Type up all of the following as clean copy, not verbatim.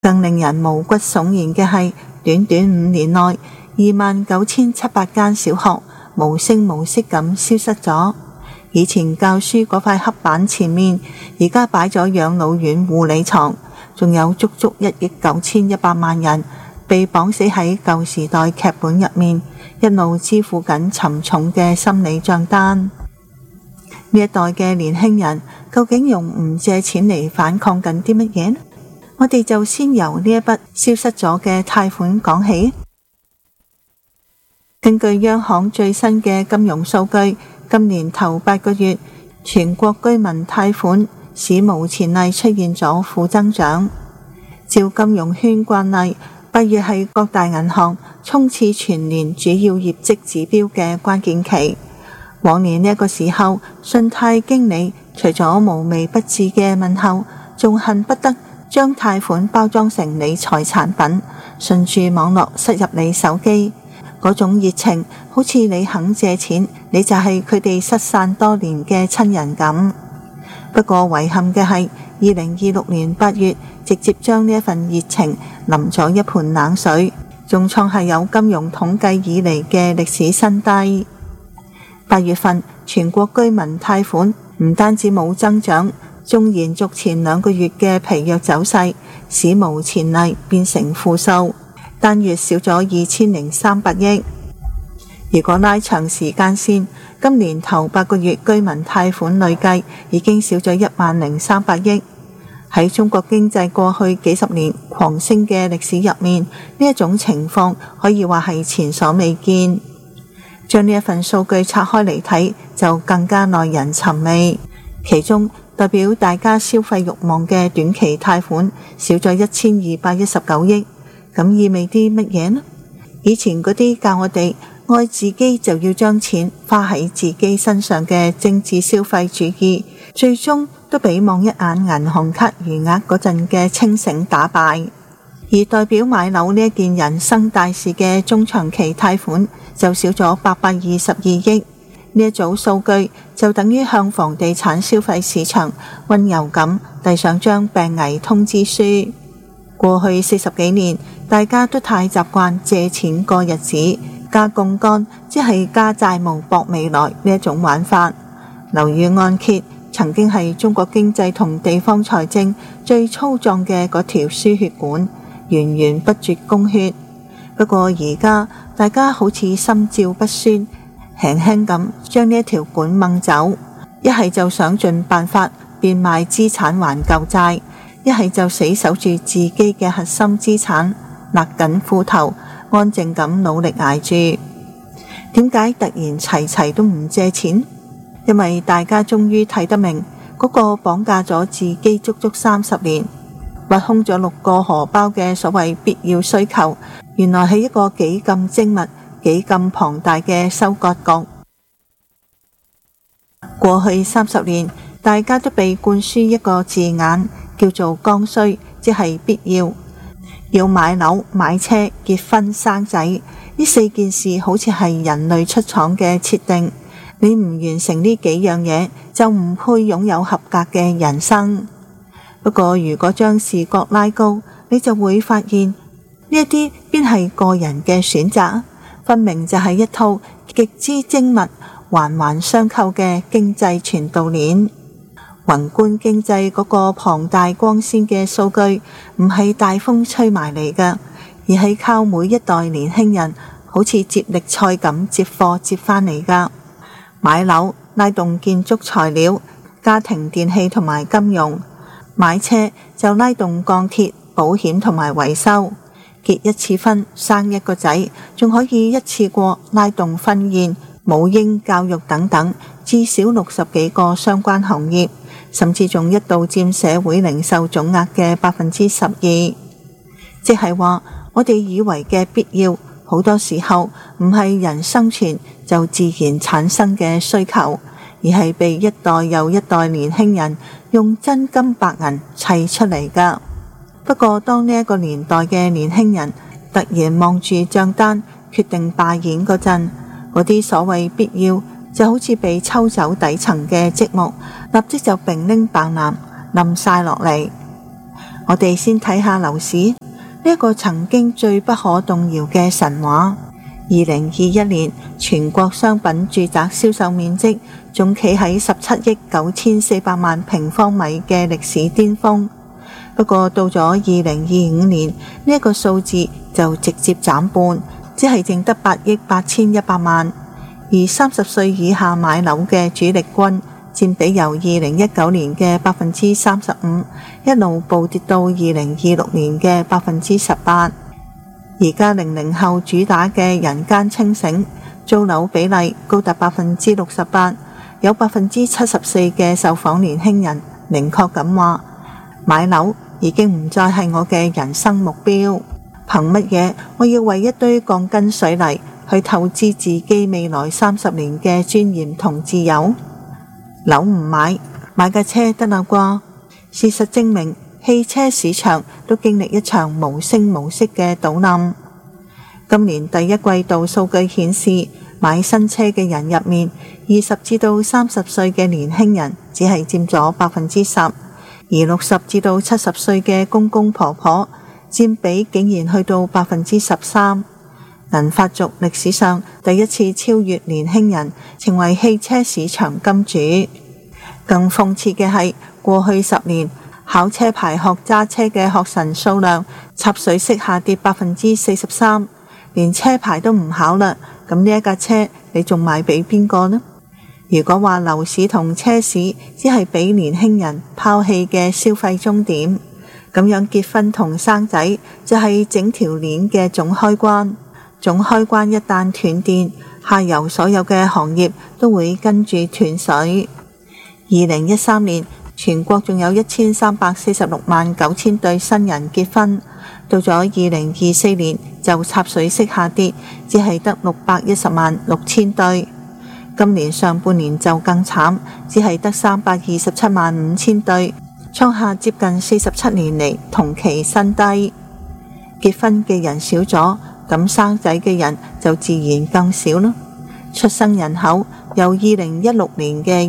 更令人毛骨悚然嘅係，短短5年內，29,700間小學無聲無息咁消失咗。以前教書嗰塊黑板前面，而家擺咗養老院護理床，仲有足足1億9100萬人被綁死喺舊時代劇本入面，一路支付緊沉重嘅心理賬單。呢一代嘅年輕人究竟用唔借錢嚟反抗緊啲乜嘢呢？我哋就先由呢一筆消失咗嘅貸款講起。根據央行最新嘅金融數據，今年頭8個月，全國居民貸款史無前例出現咗負增長。照金融圈慣例，8月係各大銀行衝刺全年主要業績指標嘅關鍵期。往年呢個時候，信貸經理除咗無微不至嘅問候，仲恨不得將貸款包裝成理財產品，順住網絡塞入你手機。嗰種熱情，好似你肯借錢，你就係佢哋失散多年嘅親人咁。不過遺憾嘅係，2026年8月直接將呢一份熱情淋咗一盆冷水，仲創下有金融統計以嚟嘅歷史新低。8月份全國居民貸款唔單止冇增長，仲延續前2個月嘅疲弱走勢，史無前例變成負數，單月少咗2300億。如果拉長時間線，今年頭8個月居民貸款累計已經少咗10300億。喺中國經濟過去幾十年狂升嘅歷史入面，呢一種情況可以話係前所未見。將呢一份數據拆開嚟睇，就更加耐人尋味。其中代表大家消費慾望嘅短期貸款少咗1219億，咁意味啲乜嘢呢？以前嗰啲教我哋愛自己就要將錢花喺自己身上嘅精緻消費主義，最終都俾望一眼銀行卡餘額嗰陣嘅清醒打敗。而代表買樓呢一件人生大事嘅中長期貸款就少咗822億。呢一組數據就等於向房地產消費市場溫柔咁遞上張病危通知書。過去40幾年，大家都太習慣借錢過日子，加槓桿，即係加債務博未來呢一種玩法。樓宇按揭曾經係中國經濟同地方財政最粗壯嘅嗰條輸血管，源源不絕供血。不過而家大家好似心照不宣，輕輕咁將呢一條管掹走，一係就想盡辦法變賣資產還舊債，一係就死守住自己嘅核心資產，勒緊褲頭，安靜咁努力捱住。點解突然齊都唔借錢？因為大家終於睇得明，嗰個綁架咗自己足足30年，挖空咗6個荷包嘅所謂必要需求，原來係一個幾咁精密、幾咁龐大嘅收割局。過去30年，大家都被灌輸一個字眼，叫做剛需，即係必要。要買樓、買車、結婚、生仔，呢4件事好似係人類出廠嘅設定。你唔完成呢幾樣嘢，就唔配擁有合格嘅人生。不過如果將視角拉高，你就會發現呢一啲邊係個人嘅選擇，分明就係一套極之精密、環環相扣嘅經濟傳導鏈。宏觀經濟嗰個龐大光鮮嘅數據，唔係大風吹埋嚟㗎，而係靠每一代年輕人好似接力賽咁接貨接返嚟㗎。買樓拉動建築材料、家庭電器同埋金融；買車就拉動鋼鐵、保險同埋維修；結一次婚、生一個仔，仲可以一次過拉動婚宴、母嬰教育等等，至少60幾個相關行業，甚至仲一度佔社會零售總額嘅12%。即係話，我哋以為嘅必要，好多時候唔係人生存就自然產生嘅需求，而係被一代又一代年輕人用真金白銀砌出嚟㗎。不過當呢一個年代嘅年輕人突然望住賬單決定罷演嗰陣，嗰啲所謂必要就好似被抽走底層嘅積木，立即就并拎棒籃冧晒落嚟。 我哋先睇下樓市呢一個曾經最不可動搖嘅神話。2021年全國商品住宅銷售面積仲企喺17億9400萬平方米嘅歷史巔峰。不過到咗2025年呢一個數字就直接斬半，只係淨得8億8100萬。而30歲以下買樓嘅主力軍佔比由2019年嘅35%一路暴跌到2026年嘅18%。而家00後主打嘅人間清醒，租樓比例高達68%，有74%嘅受訪年輕人明確咁話，買樓已經唔再係我嘅人生目標。憑乜嘢我要為一堆鋼筋水泥去透支自己未來30年嘅尊嚴同自由？樓唔買，買架車得啦啩？事實證明，汽車市場都經歷一場無聲無息嘅倒冧。今年第一季度數據顯示，買新車嘅人入面，20至到30歲嘅年輕人只係佔咗10%，而60至到70歲嘅公公婆婆佔比竟然去到13%。銀髮族歷史上第一次超越年輕人，成為汽車市場金主。更諷刺嘅係，過去10年考車牌學揸車嘅學神數量插水式下跌43%，連車牌都唔考啦。咁呢一架車你仲賣俾邊個呢？如果話樓市同車市只係俾年輕人拋棄嘅消費終點，咁樣結婚同生仔就係整條鏈嘅總開關。總開關一旦斷電，下游所有嘅行業都會跟住斷水。2013年全國仲有1346萬9千對新人結婚，到咗2024年就插水式下跌，只係得610萬6千對。今年上半年就更慘，只係得327萬5千對，創下接近47年嚟同期新低。結婚嘅人少咗，咁生仔嘅人就自然更少啦。出生人口由2016年嘅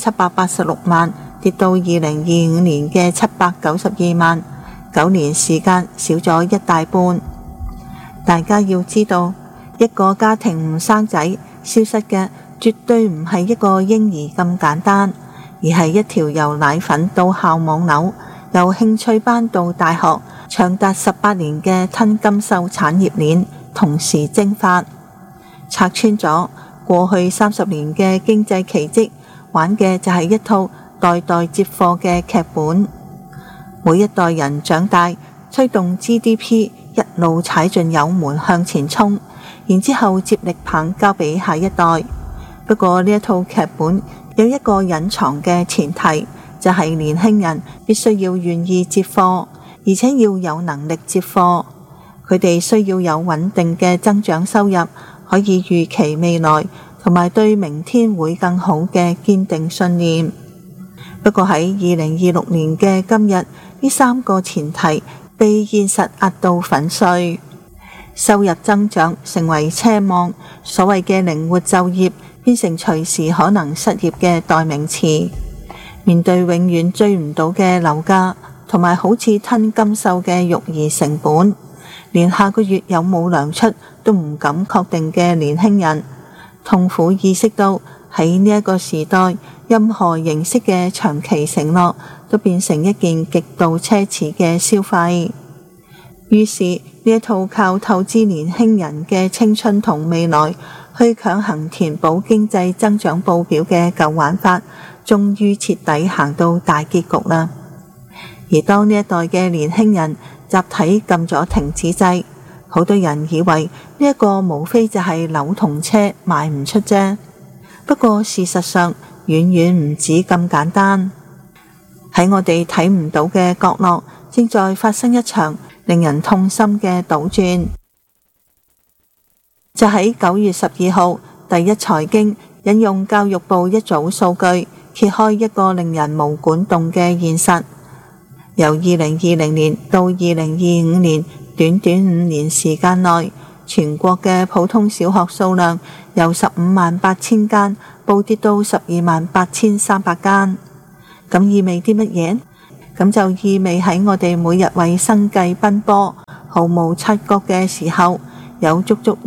1786萬跌到2025年嘅792萬，9年時間少咗一大半。大家要知道，一個家庭唔生仔，消失嘅絕對唔係一個嬰兒咁簡單，而係一條由奶粉到校網樓，由興趣班到大學，長達18年嘅吞金獸產業鏈同時蒸發，拆穿咗過去30年嘅經濟奇蹟，玩嘅就係一套代代接貨嘅劇本。每一代人長大，推動 GDP 一路踩進油門向前衝，然之後接力棒交俾下一代。不過呢一套劇本有一個隱藏嘅前提，就係年輕人必須要願意接貨，而且要有能力接貨。佢哋需要有穩定嘅增長收入，可以預期未來，同埋對明天會更好嘅堅定信念。不過喺2026年嘅今日，呢3個前提被現實壓到粉碎，收入增長成為奢望，所謂嘅靈活就業變成隨時可能失業嘅代名詞。面對永遠追唔到嘅樓價，同埋好似吞金獸嘅育兒成本，連下個月有冇糧出都唔敢確定嘅年輕人，痛苦意識到喺呢一個時代，任何形式嘅長期承諾都變成一件極度奢侈嘅消費。於是呢一套靠透支年輕人嘅青春同未來，去強行填補經濟增長報表嘅舊玩法，終於徹底行到大結局啦。而當呢一代嘅年輕人集體撳咗停止掣，好多人以為呢一個無非就係樓同車賣唔出啫。不過事實上遠遠唔止咁簡單。喺我哋睇唔到嘅角落，正在發生一場令人痛心嘅倒轉。就喺9月12號，第一財經引用教育部一組數據，揭開一個令人毛管動嘅現實。由2020年到2025年，短短5年時間內，全國嘅普通小學數量由158000間暴跌到128300間。咁意味啲乜嘢？ 咁就意味喺我哋每日為生計奔波，毫無察覺嘅時候，有足足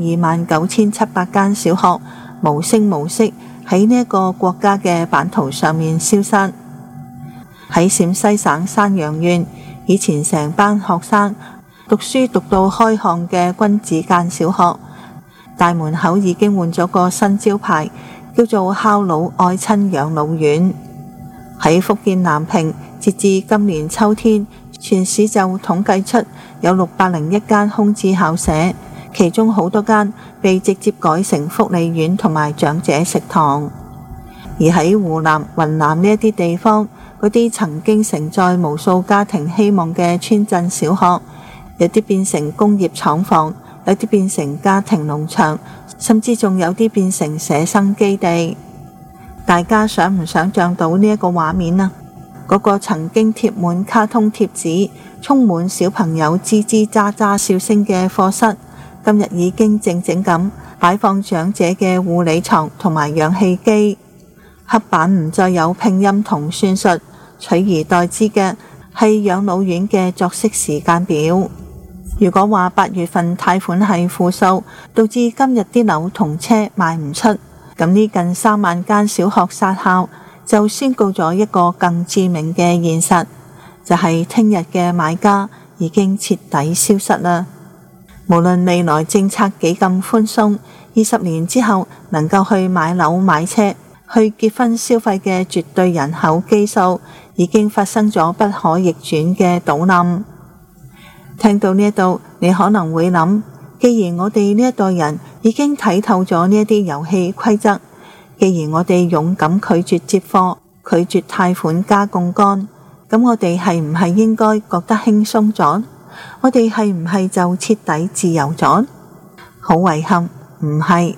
29,700間小學無聲無息喺呢一個國家嘅版圖上面消失。喺陝西省山陽縣，以前成班學生讀書讀到開項嘅君子間小學，大門口已經換咗個新招牌，叫做孝老愛親養老院。喺福建南平，截至今年秋天，全市就統計出有601間空置校舍，其中好多間被直接改成福利院同埋長者食堂。而喺湖南、雲南呢一啲地方，嗰啲曾經承載無數家庭希望嘅村鎮小學，有啲變成工業廠房，有啲變成家庭農場，甚至仲有啲變成寫生基地。大家想唔想像到呢一個畫面啊？嗰個曾經貼滿卡通貼紙、充滿小朋友吱吱喳喳笑聲嘅課室，今日已經靜靜咁擺放長者嘅護理床同埋氧氣機。黑板唔再有拼音同算術，取而代之嘅係養老院嘅作息時間表。如果話8月份貸款係負數，導致今日啲樓同車賣唔出，咁呢近3萬間小學殺校就宣告咗一個更致命嘅現實，就係聽日嘅買家已經徹底消失啦。無論未來政策幾咁寬鬆，20年之後能夠去買樓買車去結婚消費嘅絕對人口基數已經發生咗不可逆轉嘅倒冧。聽到呢一度，你可能會諗，既然我哋呢一代人已經睇透咗呢一啲遊戲規則，既然我哋勇敢拒絕接貨、拒絕貸款加槓桿，咁我哋係唔係應該覺得輕鬆咗？我哋係唔係就徹底自由咗？好遺憾，唔係。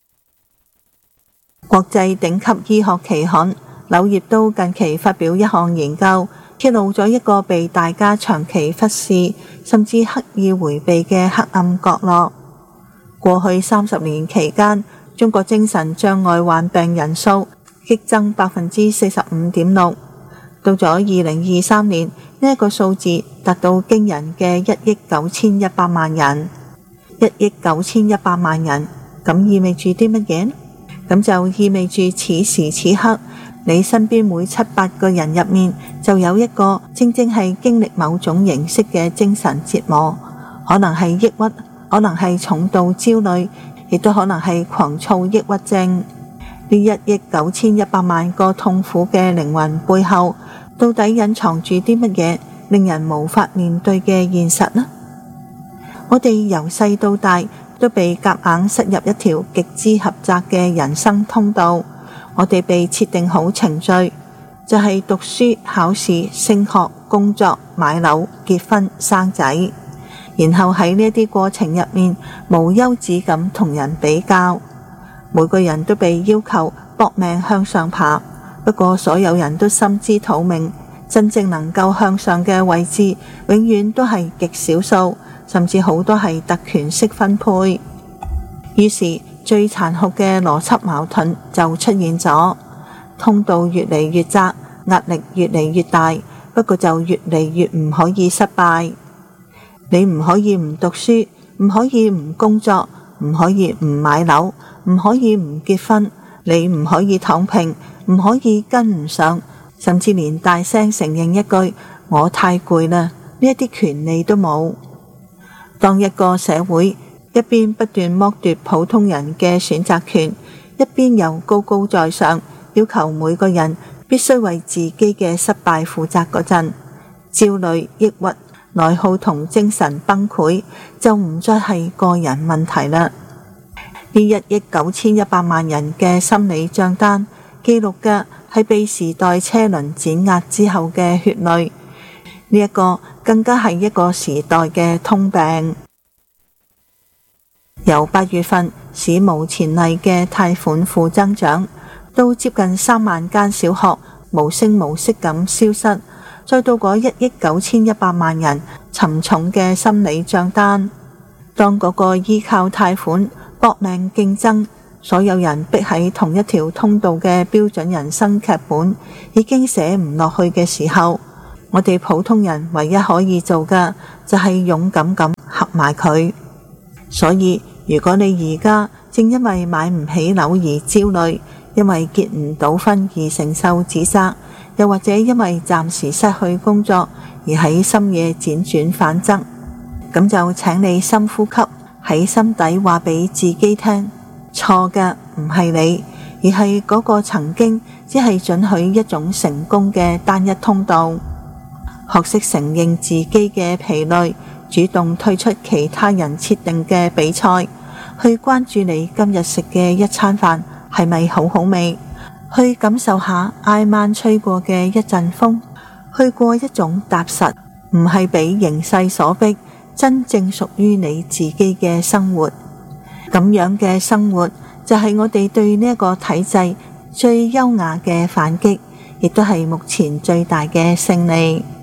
國際頂級醫學期刊《柳葉刀》近期發表一項研究，揭露咗一個被大家長期忽視甚至刻意迴避嘅黑暗角落。過去30年期間，中國精神障礙患病人數激增45.6%，到咗2023年，呢一個數字達到驚人嘅1億9100萬人。1億9100萬人，咁意味住啲乜嘢？咁就意味住此時此刻，你身邊每7-8個人入面就有一個正正係經歷某種形式嘅精神折磨，可能係抑鬱，可能係重度焦慮，亦都可能係狂躁抑鬱症。呢1億9100萬個痛苦嘅靈魂背後，到底隱藏住啲乜嘢令人無法面對嘅現實呢？我哋由細到大都被夾硬塞入一條極之狹窄嘅人生通道，我哋被設定好程序，就係讀書、考試、升學、工作、買樓、結婚、生仔，然後喺呢啲過程入面無休止咁同人比較。每個人都被要求搏命向上爬，不過所有人都心知肚明，真正能夠向上嘅位置永遠都係極少數，甚至好多係特權式分配。於是最殘酷嘅邏輯矛盾就出現咗，通道越嚟越窄，壓力越嚟越大，不過就越嚟越唔可以失敗。你唔可以唔讀書，唔可以唔工作，唔可以唔買樓，唔可以唔結婚，你唔可以躺平，唔可以跟唔上，甚至連大聲承認一句我太攰啦，呢一啲權利都冇。當一個社會一邊不斷剝奪普通人嘅選擇權，一邊又高高在上要求每個人必須為自己嘅失敗負責嗰陣，焦慮、抑鬱、內耗同精神崩潰就唔再係個人問題啦。呢1億9100萬人嘅心理賬單記錄嘅係被時代車輪碾壓之後嘅血淚，呢一個更加係一個時代嘅通病。由8月份史無前例嘅貸款負增長，到接近3萬間小學無聲無息咁消失，再到嗰1億9100萬人沉重嘅心理賬單。當嗰個依靠貸款搏命競爭，所有人逼喺同一條通道嘅標準人生劇本已經寫唔落去嘅時候， 我哋普通人唯一可以做嘅就係勇敢咁合埋佢。所以如果你而家正因為買唔起樓而焦慮，因為結唔到婚而承受自責，又或者因為暫時失去工作而喺深夜輾轉反側，咁就請你深呼吸，喺心底話俾自己聽，錯嘅唔係你，而係嗰個曾經只係准許一種成功嘅單一通道。學識承認自己嘅疲累，主動退出其他人設定嘅比賽，去關注你今日食嘅一餐飯係咪好好味，去感受下挨晚吹過嘅一陣風，去過一種踏實，唔係俾形勢所逼，真正屬於你自己嘅生活。咁樣嘅生活就係我哋對呢一個體制最優雅嘅反擊，亦都係目前最大嘅勝利。